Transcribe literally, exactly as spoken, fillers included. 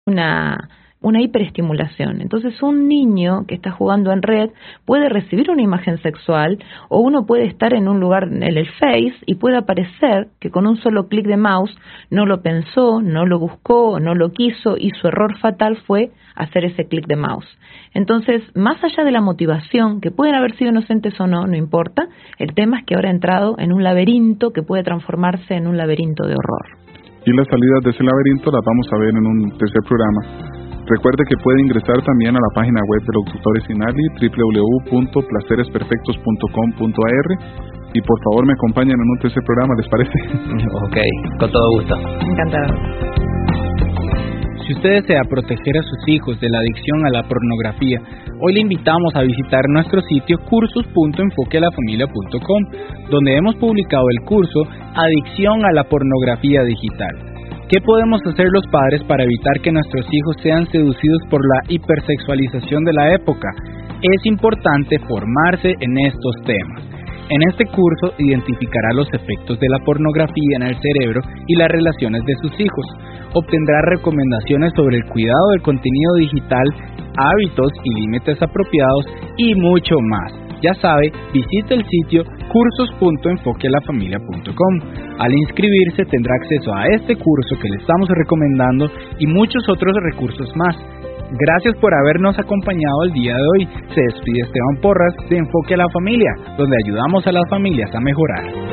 una... una hiperestimulación. Entonces un niño que está jugando en red puede recibir una imagen sexual, o uno puede estar en un lugar en el Face y puede aparecer que con un solo clic de mouse no lo pensó, no lo buscó, no lo quiso, y su error fatal fue hacer ese clic de mouse. Entonces, más allá de la motivación, que pueden haber sido inocentes o no, no importa, el tema es que ahora ha entrado en un laberinto que puede transformarse en un laberinto de horror. Y las salidas de ese laberinto las vamos a ver en un tercer programa. Recuerde que puede ingresar también a la página web de los doctores Sinali, doble u doble u doble u punto placeres perfectos punto com punto a r, y por favor me acompañan en un tercer programa, ¿les parece? Ok, con todo gusto. Encantado. Si usted desea proteger a sus hijos de la adicción a la pornografía, hoy le invitamos a visitar nuestro sitio cursos punto enfoque a la familia punto com, donde hemos publicado el curso Adicción a la pornografía digital. ¿Qué podemos hacer los padres para evitar que nuestros hijos sean seducidos por la hipersexualización de la época? Es importante formarse en estos temas. En este curso identificará los efectos de la pornografía en el cerebro y las relaciones de sus hijos. Obtendrá recomendaciones sobre el cuidado del contenido digital, hábitos y límites apropiados y mucho más. Ya sabe, visite el sitio cursos punto enfoque a la familia punto com. Al inscribirse tendrá acceso a este curso que le estamos recomendando y muchos otros recursos más. Gracias por habernos acompañado el día de hoy. Se despide Esteban Porras de Enfoque a la Familia, donde ayudamos a las familias a mejorar.